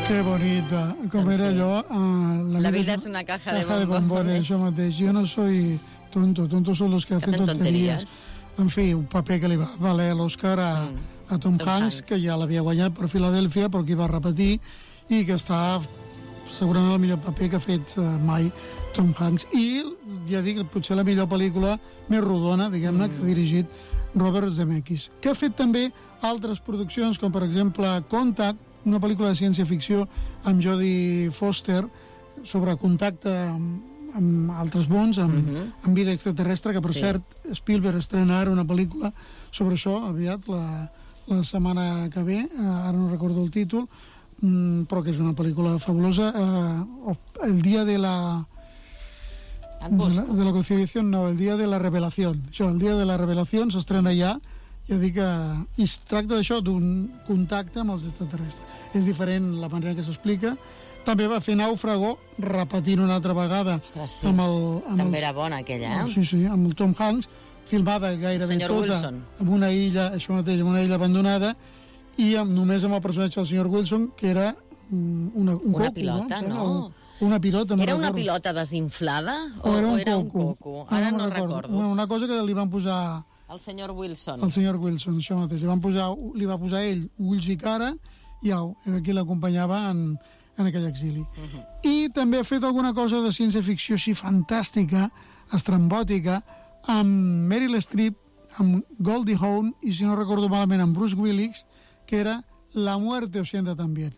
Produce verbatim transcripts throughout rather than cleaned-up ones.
Que bonita, com Doncs era sí. allò... Uh, La vida es una caja de bombones. bombones. Això mateix, jo no soy tonto, tontos son los que hacen hacen tonterías. tonterías. En fi, un paper que li va valer l'Oscar a, Mm. a Tom, Tom Hanks, Hanks. que ja l'havia guanyat per Filadèlfia, però que hi va repetir, i que està segurament el millor paper que ha fet uh, mai Tom Hanks. I, ja dic, potser la millor pel·lícula més rodona, diguem-ne, mm. que ha dirigit Robert Zemeckis, que ha fet també altres produccions, com per exemple Contact, una pel·lícula de ciència-ficció amb Jodie Foster sobre contacte amb, amb altres mons, amb, uh -huh. amb vida extraterrestre, que per Sí. cert Spielberg estrena ara una pel·lícula sobre això aviat, la, la setmana que ve, eh, ara no recordo el títol, mm, però que és una pel·lícula fabulosa. Eh, el dia de la... De la, de la conciliación, no, el dia de la revelación. Això, el dia de la revelación s'estrena ja, ja dic que... I es tracta d'això, d'un contacte amb els extraterrestres. És diferent la manera que s'explica. També va fer Nàufrago, repetint una altra vegada. Ostres, sí. amb el, amb També els, era bona aquella, eh? Sí, sí, amb el Tom Hanks, filmada gairebé Senyor tota Wilson. en una illa, això mateix, en una illa abandonada, i amb, només amb el personatge del senyor Wilson, que era mm, una, un Una coco, pilota, no? no? Un, una pilota, Era una pilota desinflada o, o era un, o era coco? un coco? Ara no, no recordo. recordo. Una, una cosa que li van posar El senyor Wilson. al senyor Wilson, això mateix. Li, van posar, li va posar ell ulls i cara i au, era qui l'acompanyava en, en aquell exili. Uh -huh. I també ha fet alguna cosa de ciència-ficció així fantàstica, estrambòtica, amb Meryl Streep, amb Goldie Hawn i, si no recordo malament, amb Bruce Willis, que era La muerte os sienta también.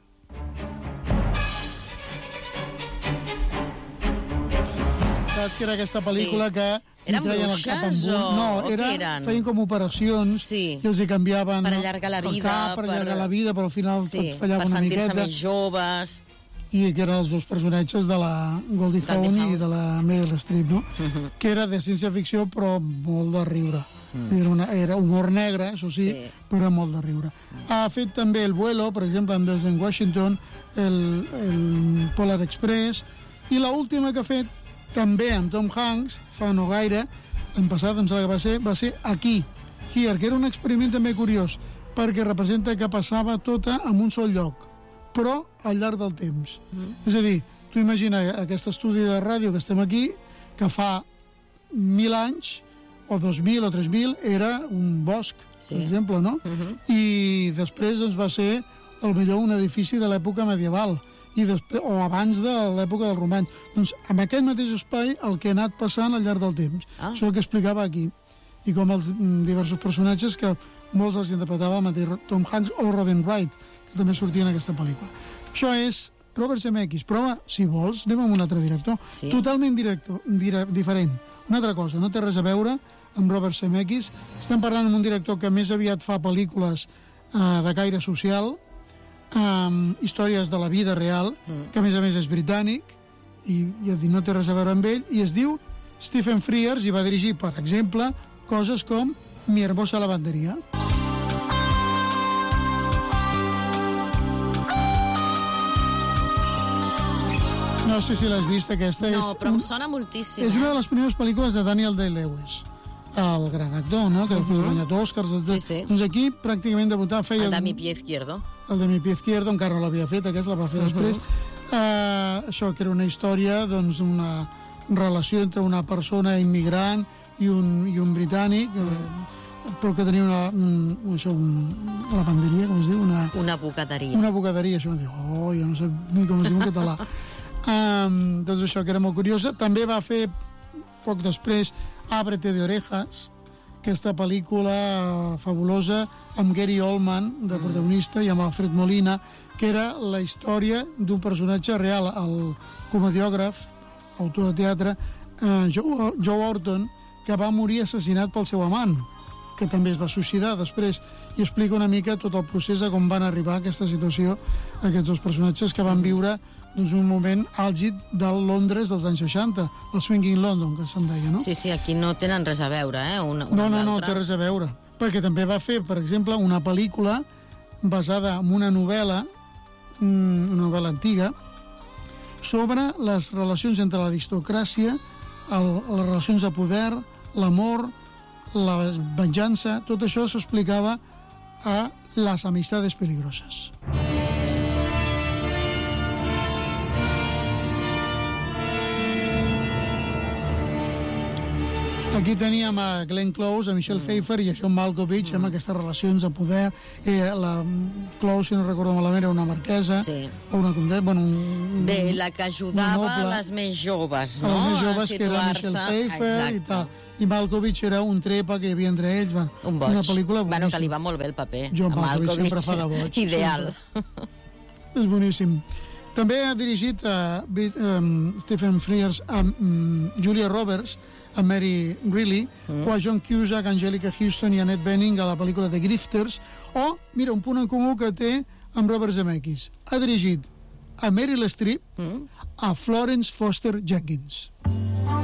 Saps que era aquesta pel·lícula sí. que eren treien el cap bruixes amb un... o, No, o era, què eren? feien com operacions Sí. i els hi canviaven Per allargar la el vida, cap, per per- allargar la vida, però al final Sí, tot fallava per una sentir-se miqueta. més joves. I que eren els dos personatges de la Goldie Goldie Hawn Hawn. i de la Meryl Streep, no? Uh -huh. Que era de ciència-ficció però molt de riure. Mm. Era, una, era humor negre, això sí, Sí. però era molt de riure. Mm. Ha fet també El vuelo, per exemple, amb Denzel Washington, el, el Polar Express, i l'última que ha fet, també amb Tom Hanks, fa no gaire, l'any passat, em sembla que va ser, va ser Aquí, Here, que era un experiment també curiós, perquè representa que passava tota en un sol lloc, però al llarg del temps. Mm. És a dir, tu imagina aquest estudi de ràdio que estem aquí, que fa mil anys, o dos mil o tres mil, era un bosc, Sí. per exemple, no? Uh -huh. I després doncs, va ser, potser un edifici de l'època medieval, i després, o abans de l'època dels romans. Doncs amb aquest mateix espai el que ha anat passant al llarg del temps. Ah. Això és el que explicava aquí. I com els mm, diversos personatges que molts els interpretava el mateix Tom Hanks o Robin Wright, que també sortia en aquesta pel·lícula. Això és Robert Zemeckis, però home, si vols, anem amb un altre director. Sí. Totalment director, dire, diferent. Una altra cosa, no té res a veure amb Robert Zemeckis. Estem parlant amb un director que més aviat fa pel·lícules eh, de caire social, amb històries de la vida real, mm. que a més a més és britànic, i ja dic, no té res a veure amb ell, i es diu Stephen Frears, i va dirigir, per exemple, coses com Mi hermosa lavanderia. No sé si l'has vist, aquesta. No, és però em un, sona moltíssim. és una eh? de les primeres pel·lícules de Daniel Day-Lewis, el gran actor, no?, que després uh -huh. ha guanyat Oscars, etcètera. Sí, sí. Doncs aquí pràcticament debutava, feia... El de mi pie izquierdo. El de mi pie izquierdo, encara no l'havia fet, aquest la va fer uh -huh. després. Uh, això, que era una història, doncs, una relació entre una persona immigrant i un, i un britànic, uh -huh. però que tenia una, un, això, un, una lavanderia, com es diu? Una, Una bucateria. una bucaderia, això em diu, oh, jo no sé ni com es diu en català. Um, doncs això, que era molt curiosa. També va fer, poc després, Ábrete de orejas, aquesta pel·lícula fabulosa amb Gary Oldman de protagonista i amb Alfred Molina, que era la història d'un personatge real, el comediògraf, autor de teatre, eh, Joe, Joe Orton, que va morir assassinat pel seu amant, que també es va suïcidar després, i explica una mica tot el procés de com van arribar a aquesta situació aquests dos personatges que van viure doncs, un moment àlgid del Londres dels anys seixanta, el Swinging London, que se'n deia, no? Sí, sí, aquí no tenen res a veure, eh? Una, una No, no, no, l'altra. té res a veure. Perquè també va fer, per exemple, una pel·lícula basada en una novel·la, una novel·la antiga, sobre les relacions entre l'aristocràcia, el, les relacions de poder, l'amor, la venjança, tot això s'explicava a Las amistades peligrosas. Aquí teníem a Glenn Close, a Michelle mm. Pfeiffer i a John Malkovich, mm. amb aquestes relacions de poder. Eh, la Close, si no recordo malament, era una marquesa, sí. o una condessa, bueno, un, Bé, la que ajudava a les més joves, no? A les més joves, que era Michelle Pfeiffer. Exacte. I tal. I Malkovich era un trepa que hi havia entre ells. Bueno, un boig. Una pel·lícula boníssima. Bueno, que li va molt bé el paper. John a Malkovich, Malkovich sempre fa de boig. Ideal. Sempre. És boníssim. També ha dirigit a um, Stephen Frears amb um, Julia Roberts, a Mary Greeley, mm. o a John Cusack, Angelica Houston i Annette Bening a la pel·lícula The Grifters, o, mira, un punt en comú que té amb Robert Zemeckis. Ha dirigit a Meryl Streep, mm. a Florence Foster Jenkins.